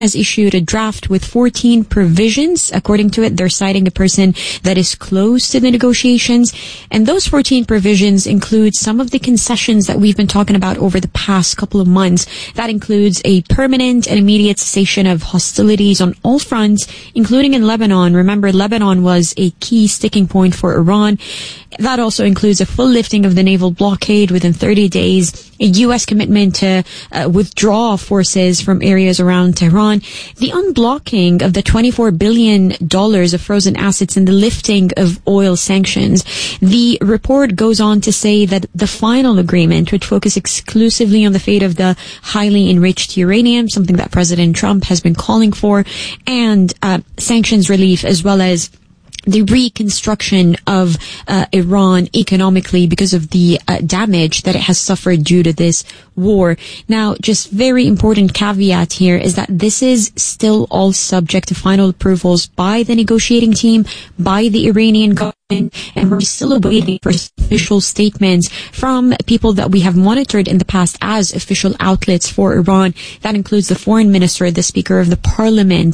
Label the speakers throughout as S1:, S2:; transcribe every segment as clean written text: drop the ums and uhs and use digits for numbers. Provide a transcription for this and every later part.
S1: has issued a draft with 14 provisions. According to it, they're citing a person that is close to the negotiations. And those 14 provisions include some of the concessions that we've been talking about over the past couple of months. That includes a permanent and immediate cessation of hostilities on all fronts, including in Lebanon. Remember, Lebanon was a key sticking point for Iran. That also includes a full lifting of the naval blockade within 30 days, a U.S. commitment to withdraw forces from areas around Tehran, the unblocking of the $24 billion of frozen assets, and the lifting of oil sanctions. The report goes on to say that the final agreement would focus exclusively on the fate of the highly enriched uranium, something that President Trump has been calling for, and sanctions relief, as well as the reconstruction of Iran economically because of the damage that it has suffered due to this war. Now, just very important caveat here is that this is still all subject to final approvals by the negotiating team, by the Iranian government, and we're still waiting for official statements from people that we have monitored in the past as official outlets for Iran. That includes the foreign minister, the speaker of the parliament,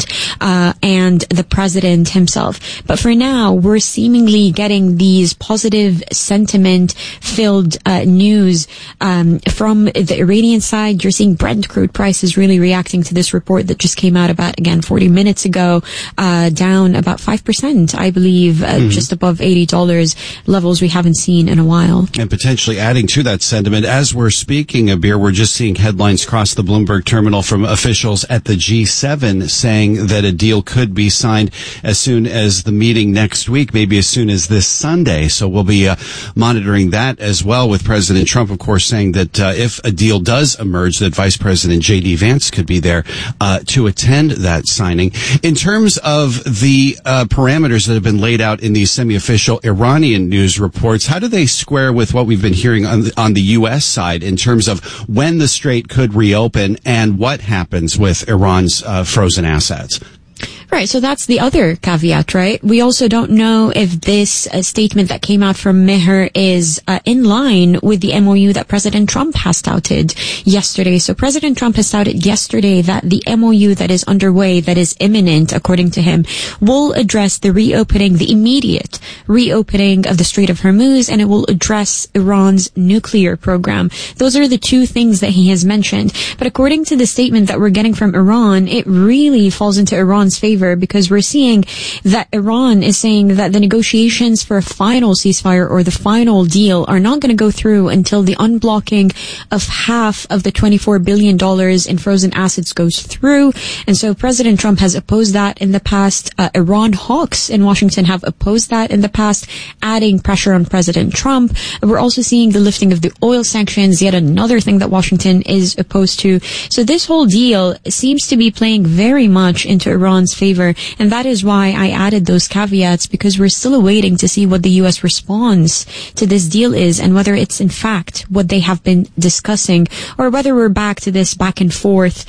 S1: and the president himself. But for now, we're seemingly getting these positive sentiment-filled news from the Iranian side. You're seeing Brent crude prices really reacting to this report that just came out about, again, 40 minutes ago, down about 5%, I believe, just above $80, levels we haven't seen in a while.
S2: And potentially adding to that sentiment, as we're speaking, Abir, we're just seeing headlines cross the Bloomberg terminal from officials at the G7 saying that a deal could be signed as soon as the meeting next week, maybe as soon as this Sunday. So we'll be monitoring that as well, with President Trump, of course, saying that if a deal does emerge, that Vice President J.D. Vance could be there to attend that signing. In terms of the parameters that have been laid out in these semi-official Iranian news reports, how do they square with what we've been hearing on the U.S. side in terms of when the strait could reopen and what happens with Iran's frozen assets?
S1: Right, so that's the other caveat, right? We also don't know if this statement that came out from Meher is in line with the MOU that President Trump has touted yesterday. So President Trump has touted yesterday that the MOU that is underway, that is imminent, according to him, will address the immediate reopening of the Strait of Hormuz, and it will address Iran's nuclear program. Those are the two things that he has mentioned. But according to the statement that we're getting from Iran, it really falls into Iran's favor, because we're seeing that Iran is saying that the negotiations for a final ceasefire or the final deal are not going to go through until the unblocking of half of the $24 billion in frozen assets goes through. And so President Trump has opposed that in the past. Iran hawks in Washington have opposed that in the past, adding pressure on President Trump. We're also seeing the lifting of the oil sanctions, yet another thing that Washington is opposed to. So this whole deal seems to be playing very much into Iran's favor. And that is why I added those caveats, because we're still awaiting to see what the U.S. response to this deal is, and whether it's in fact what they have been discussing, or whether we're back to this back and forth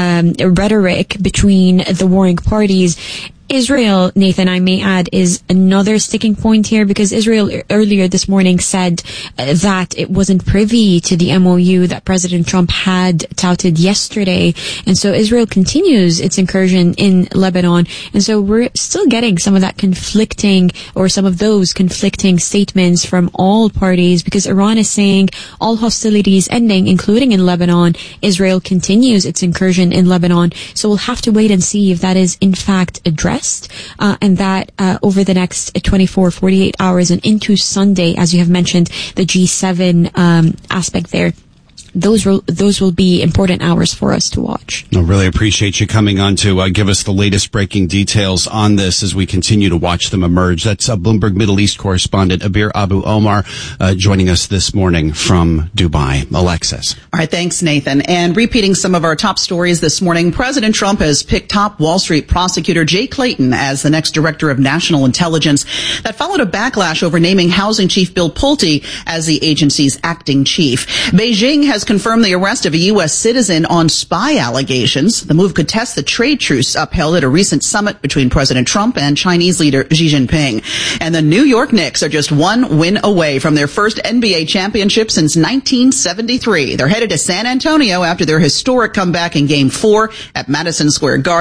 S1: rhetoric between the warring parties. Israel, Nathan, I may add, is another sticking point here, because Israel earlier this morning said that it wasn't privy to the MOU that President Trump had touted yesterday. And so Israel continues its incursion in Lebanon. And so we're still getting some of that conflicting, or some of those conflicting statements from all parties, because Iran is saying all hostilities ending, including in Lebanon. Israel continues its incursion in Lebanon. So we'll have to wait and see if that is in fact addressed. And that over the next 24, 48 hours and into Sunday, as you have mentioned, the G7 aspect there. Those will be important hours for us to watch.
S2: I really appreciate you coming on to give us the latest breaking details on this as we continue to watch them emerge. That's Bloomberg Middle East correspondent Abir Abu Omar joining us this morning from Dubai. Alexis.
S3: All right, thanks, Nathan. And repeating some of our top stories this morning, President Trump has picked top Wall Street prosecutor Jay Clayton as the next director of national intelligence. That followed a backlash over naming housing chief Bill Pulte as the agency's acting chief. Beijing has has confirmed the arrest of a U.S. citizen on spy allegations. The move could test the trade truce upheld at a recent summit between President Trump and Chinese leader Xi Jinping. And the New York Knicks are just one win away from their first NBA championship since 1973. They're headed to San Antonio after their historic comeback in Game 4 at Madison Square Garden.